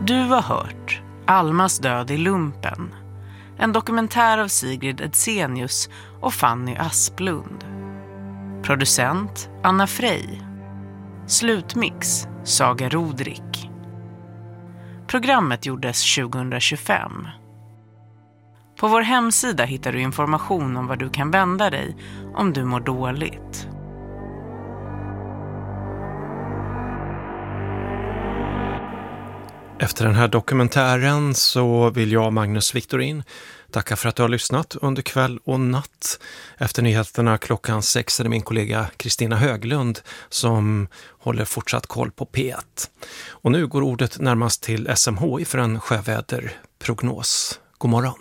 Du har hört Almas död i lumpen. En dokumentär av Sigrid Edsenius och Fanny Asplund. Producent Anna Frey. Slutmix Saga Rodrik. Programmet gjordes 2025. På vår hemsida hittar du information om var du kan vända dig om du mår dåligt. Efter den här dokumentären så vill jag, Magnus Victorin, tacka för att du har lyssnat under kväll och natt. Efter nyheterna klockan 6 är det min kollega Kristina Höglund som håller fortsatt koll på P1. Och nu går ordet närmast till SMHI för en sjöväderprognos. God morgon.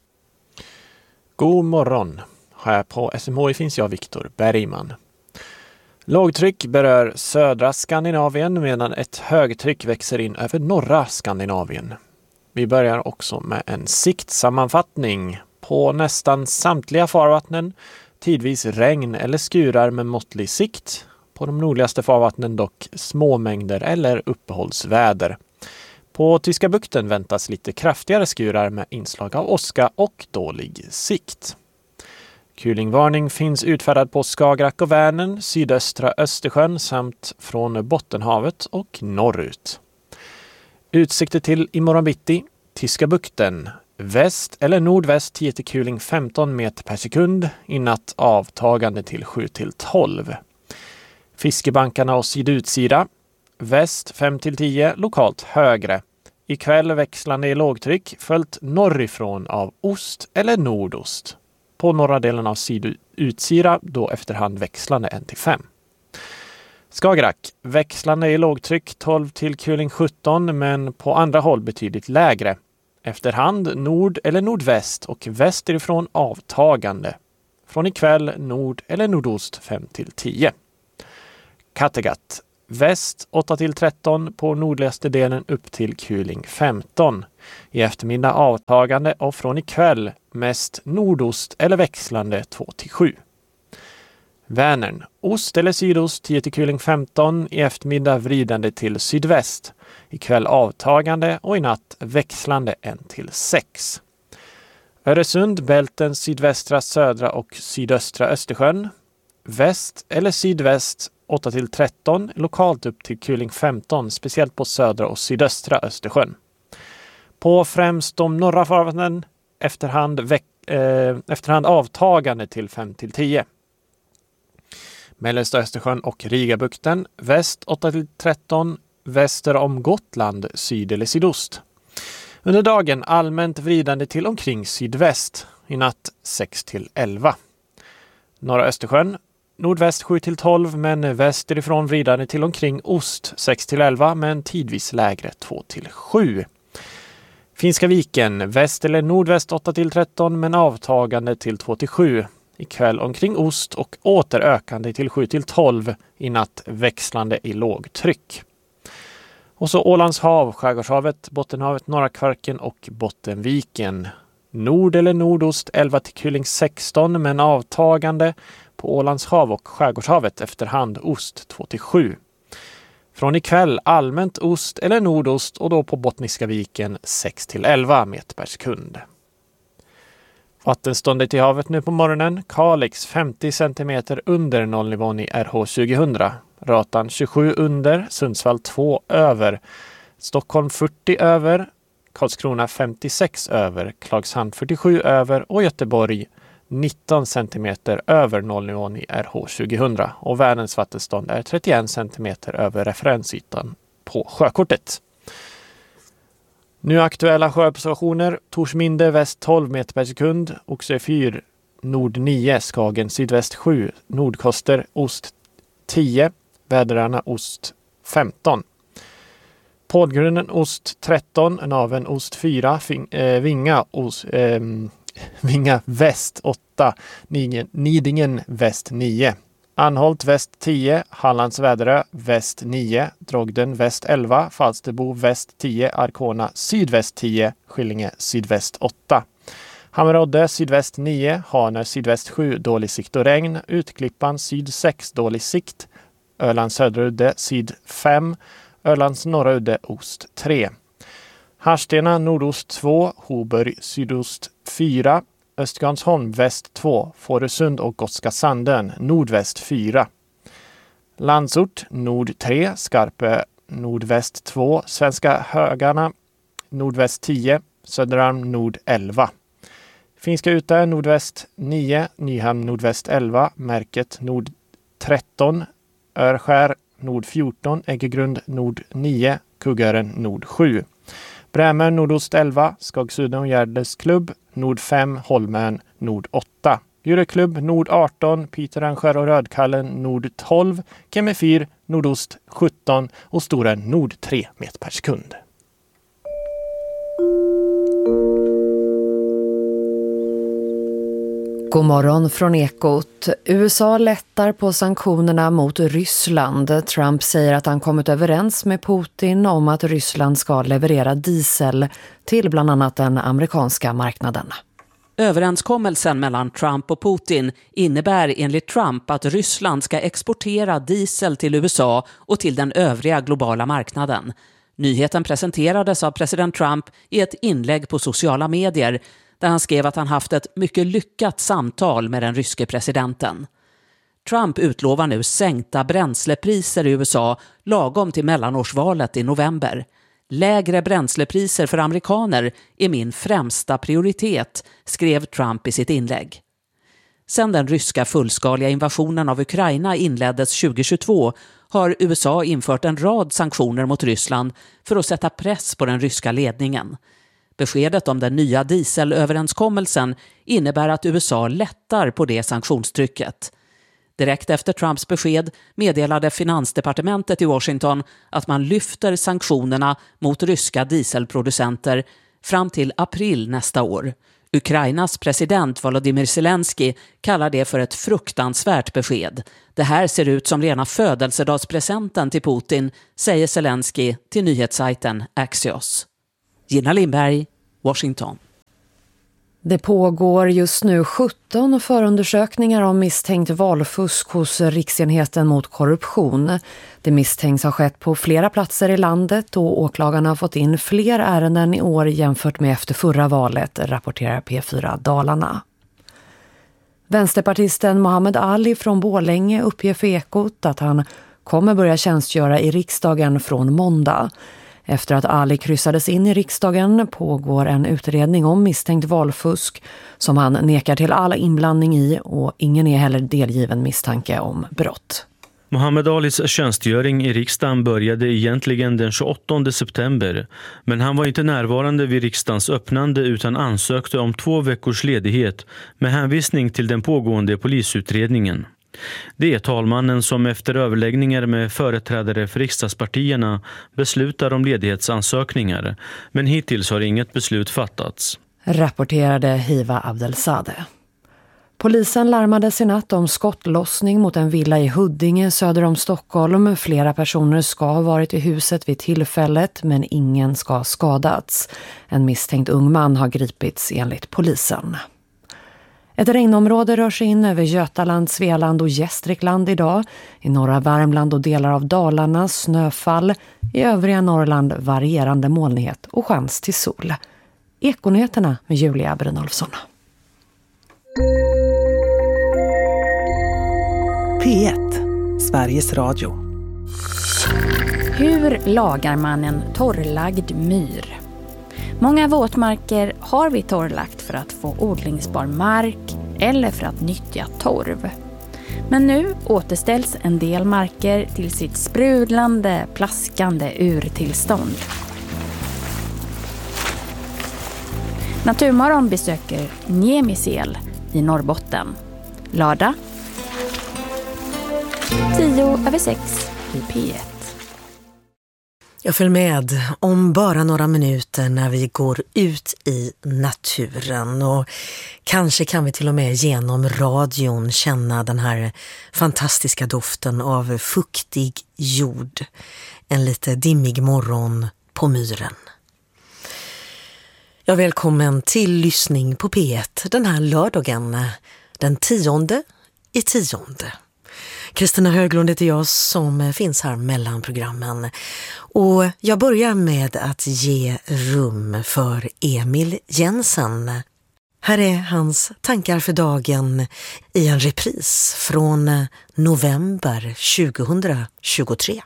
God morgon. Här på SMHI finns jag, Viktor Bergman. Lågtryck berör södra Skandinavien medan ett högtryck växer in över norra Skandinavien. Vi börjar också med en siktsammanfattning. På nästan samtliga farvattnen, tidvis regn eller skurar med måttlig sikt. På de nordligaste farvattnen dock små mängder eller uppehållsväder. På Tyska bukten väntas lite kraftigare skurar med inslag av åska och dålig sikt. Kulingvarning finns utfärdad på Skagerrak och Vänern, sydöstra Östersjön samt från Bottenhavet och norrut. Utsikter till imorgon bitti, Tyska bukten, väst eller nordväst 10 till kuling 15 meter per sekund, i natt avtagande till 7 till 12. Fiskebankarna och sydutsida, väst 5 till 10, lokalt högre. Ikväll växlande i lågtryck, följt norrifrån av ost eller nordost. På norra delen av sydutsida då efterhand växlande 1 till 5. Skagerrak, växlande i lågtryck 12 till kuling 17 men på andra håll betydligt lägre. Efterhand nord eller nordväst och västerifrån avtagande. Från ikväll nord eller nordost 5 till 10. Kattegatt, väst 8 till 13 på nordligaste delen upp till kuling 15. I eftermiddag avtagande och från ikväll mest nordost eller växlande 2 till 7. Vänern, ost eller sydost 10 till kuling 15, i eftermiddag vridande till sydväst. Ikväll avtagande och i natt växlande 1 till 6. Öresund, bälten sydvästra, södra och sydöstra Östersjön. Väst eller sydväst 8 till 13, lokalt upp till kuling 15, speciellt på södra och sydöstra Östersjön. På främst de norra farvattnen efterhand avtagande till 5 till 10. Mellersta Östersjön och Rigabukten, väst 8 till 13, väster om Gotland, syd eller sydost. Under dagen allmänt vridande till omkring sydväst, i natt 6 till 11. Norra Östersjön, nordväst 7 till 12 men västerifrån vridande till omkring ost 6 till 11 men tidvis lägre 2 till 7. Finska viken, väst eller nordväst 8 till 13 men avtagande till 2 till 7. Ikväll omkring ost och återökande till 7 till 12, i natt växlande i lågtryck. Och så Ålands hav, Skärgårdshavet, Bottenhavet, Norra Kvarken och Bottenviken. Nord eller nordost 11 till kuling 16 men avtagande på Ålands hav och Skärgårdshavet, efterhand ost 2 till 7. Från ikväll allmänt ost eller nordost och då på Bottniska viken 6 till 11 meter per sekund. Vattenståndet i havet nu på morgonen, Kalix 50 cm under nollnivån i RH 2000. Ratan 27 under, Sundsvall 2 över, Stockholm 40 över, Karlskrona 56 över, Klagshamn 47 över och Göteborg 19 cm över nollnivån i RH 2000. Och Vänerns vattenstånd är 31 cm över referensytan på sjökortet. Nu aktuella sjöobservationer: Torsminde väst 12 meter per sekund, Oxö 4 nord 9, Skagen sydväst 7, Nordkoster ost 10, Väderarna ost 15. Podgrunden ost 13, Naven ost 4, Vinga väst 8, Nidingen väst 9. Anholt väst 10, Hallands Väderö väst 9, Drogden väst 11, Falsterbo väst 10, Arkona sydväst 10, Skillinge sydväst 8. Hammerodde sydväst 9, Hanö sydväst 7, dålig sikt och regn, Utklippan syd 6, dålig sikt, Ölands södra udde syd 5, Ölands norra udde ost 3. Harstena nordost 2, Hoberg sydost 4, Östgansholm väst 2, Fårösund och Gotska Sanden nordväst 4. Landsort nord 3, Skarpe nordväst 2, Svenska Högarna nordväst 10, Söderarm nord 11. Finska Ute nordväst 9, Nyhamn nordväst 11, Märket nord 13, Örskär nord 14, Äggegrund nord 9, Kuggaren nord 7. Brämön nordost 11, Skagsuden och Gärdes klubb nord 5, Holmön nord 8. Djureklubb nord 18, Piteranskär och Rödkallen nord 12, Kemefyr nordost 17 och Storen nord 3 meter per sekund. God morgon från Ekot. USA lättar på sanktionerna mot Ryssland. Trump säger att han kommit överens med Putin om att Ryssland ska leverera diesel till bland annat den amerikanska marknaden. Överenskommelsen mellan Trump och Putin innebär enligt Trump att Ryssland ska exportera diesel till USA och till den övriga globala marknaden. Nyheten presenterades av president Trump i ett inlägg på sociala medier där han skrev att han haft ett mycket lyckat samtal med den ryske presidenten. Trump utlovar nu sänkta bränslepriser i USA lagom till mellanårsvalet i november. Lägre bränslepriser för amerikaner är min främsta prioritet, skrev Trump i sitt inlägg. Sedan den ryska fullskaliga invasionen av Ukraina inleddes 2022 har USA infört en rad sanktioner mot Ryssland för att sätta press på den ryska ledningen. Beskedet om den nya dieselöverenskommelsen innebär att USA lättar på det sanktionstrycket. Direkt efter Trumps besked meddelade finansdepartementet i Washington att man lyfter sanktionerna mot ryska dieselproducenter fram till april nästa år. Ukrainas president Volodymyr Zelensky kallar det för ett fruktansvärt besked. Det här ser ut som rena födelsedagspresenten till Putin, säger Zelensky till nyhetssajten Axios. Gina Lindberg, Washington. Det pågår just nu 17 förundersökningar om misstänkt valfusk hos Riksenheten mot korruption. Det misstänks ha skett på flera platser i landet och åklagarna har fått in fler ärenden i år jämfört med efter förra valet, rapporterar P4 Dalarna. Vänsterpartisten Mohammed Ali från Borlänge uppger för Ekot att han kommer börja tjänstgöra i riksdagen från måndag. Efter att Ali kryssades in i riksdagen pågår en utredning om misstänkt valfusk som han nekar till all inblandning i och ingen är heller delgiven misstanke om brott. Mohammed Alis tjänstgöring i riksdagen började egentligen den 28 september, men han var inte närvarande vid riksdagens öppnande utan ansökte om 2 veckors ledighet med hänvisning till den pågående polisutredningen. Det är talmannen som efter överläggningar med företrädare för riksdagspartierna beslutar om ledighetsansökningar, men hittills har inget beslut fattats. Rapporterade Hiva Abdelsade. Polisen larmades i natt om skottlossning mot en villa i Huddinge söder om Stockholm. Flera personer ska ha varit i huset vid tillfället men ingen ska ha skadats. En misstänkt ung man har gripits enligt polisen. Ett regnområde rör sig in över Götaland, Svealand och Gästrikland idag. I norra Värmland och delar av Dalarna snöfall. I övriga Norrland varierande molnighet och chans till sol. Ekonyheterna med Julia Brynolfsson. P1, Sveriges Radio. Hur lagar man en torrlagd myr? Många våtmarker har vi torrlagt för att få odlingsbar mark eller för att nyttja torv. Men nu återställs en del marker till sitt sprudlande, plaskande urtillstånd. Naturmorgon besöker Niemisel i Norrbotten. Lördag 5:10 i P1. Jag följer med om bara några minuter när vi går ut i naturen och kanske kan vi till och med genom radion känna den här fantastiska doften av fuktig jord. En lite dimmig morgon på myren. Jag välkommen till lyssning på P1 den här lördagen den 10/10. Kristina Höglund heter jag som finns här mellan programmen. Och jag börjar med att ge rum för Emil Jensen. Här är hans tankar för dagen i en repris från november 2023.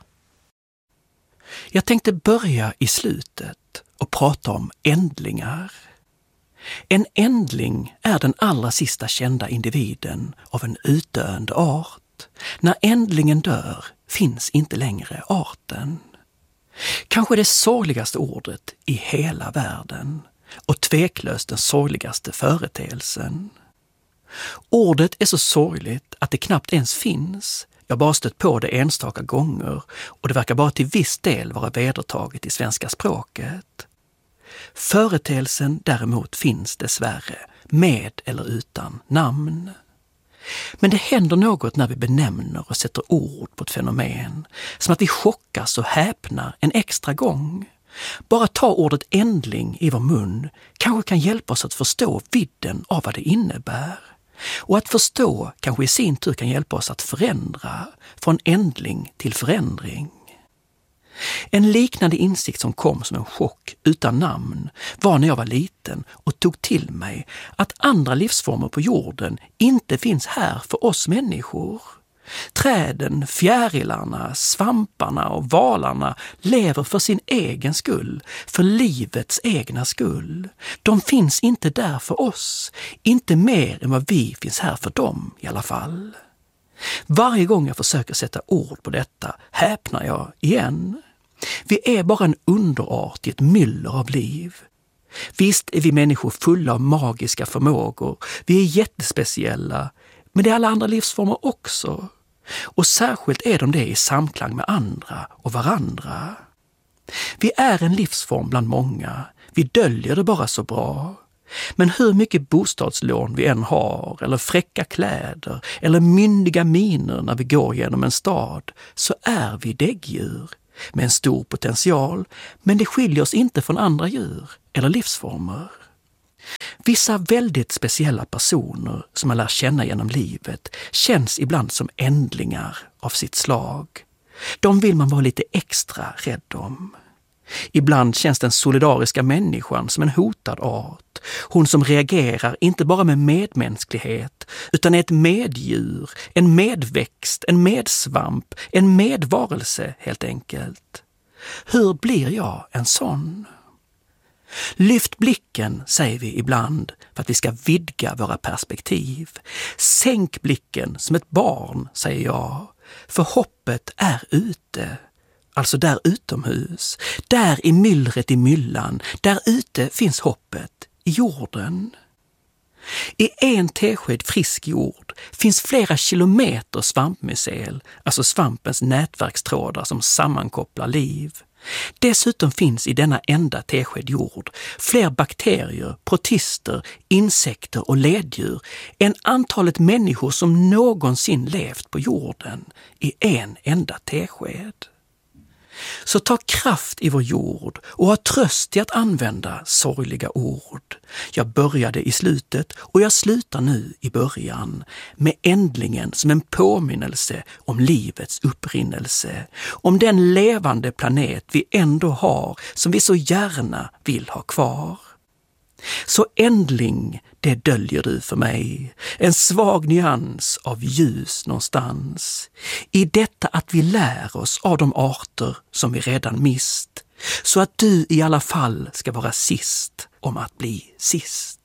Jag tänkte börja i slutet och prata om ändlingar. En ändling är den allra sista kända individen av en utdöende art. När ändlingen dör finns inte längre arten. Kanske det sorgligaste ordet i hela världen och tveklöst den sorgligaste företeelsen. Ordet är så sorgligt att det knappt ens finns. Jag har bara stött på det enstaka gånger och det verkar bara till viss del vara vedertaget i svenska språket. Företeelsen däremot finns dessvärre, med eller utan namn. Men det händer något när vi benämner och sätter ord på ett fenomen, som att vi chockas och häpnar en extra gång. Bara ta ordet ändling i vår mun kanske kan hjälpa oss att förstå vidden av vad det innebär. Och att förstå kanske i sin tur kan hjälpa oss att förändra, från ändling till förändring. En liknande insikt som kom som en chock utan namn var när jag var liten och tog till mig att andra livsformer på jorden inte finns här för oss människor. Träden, fjärilarna, svamparna och valarna lever för sin egen skull, för livets egna skull. De finns inte där för oss, inte mer än vad vi finns här för dem i alla fall. Varje gång jag försöker sätta ord på detta häpnar jag igen. Vi är bara en underart i ett myller av liv. Visst är vi människor fulla av magiska förmågor, vi är jättespeciella, men det är alla andra livsformer också. Och särskilt är de det i samklang med andra och varandra. Vi är en livsform bland många, vi döljer det bara så bra. Men hur mycket bostadslån vi än har, eller fräcka kläder, eller myndiga miner när vi går genom en stad, så är vi däggdjur med en stor potential, men det skiljer oss inte från andra djur eller livsformer. Vissa väldigt speciella personer som man lär känna genom livet känns ibland som ändlingar av sitt slag. De vill man vara lite extra rädd om. Ibland känns den solidariska människan som en hotad art. Hon som reagerar inte bara med medmänsklighet utan är ett meddjur, en medväxt, en medsvamp, en medvarelse helt enkelt. Hur blir jag en sån? Lyft blicken, säger vi ibland, för att vi ska vidga våra perspektiv. Sänk blicken som ett barn, säger jag, för hoppet är ute. Alltså där utomhus, där i myllret i myllan, där ute finns hoppet, i jorden. I en tesked frisk jord finns flera kilometer svampmycel, alltså svampens nätverkstrådar som sammankopplar liv. Dessutom finns i denna enda tesked jord fler bakterier, protister, insekter och leddjur än antalet människor som någonsin levt på jorden i en enda tesked. Så ta kraft i vår jord och ha tröst i att använda sorgliga ord. Jag började i slutet och jag slutar nu i början med ändlingen som en påminnelse om livets upprinnelse, om den levande planet vi ändå har som vi så gärna vill ha kvar. Så ändling, det döljer du för mig, en svag nyans av ljus någonstans. I detta att vi lär oss av de arter som vi redan mist, så att du i alla fall ska vara sist om att bli sist.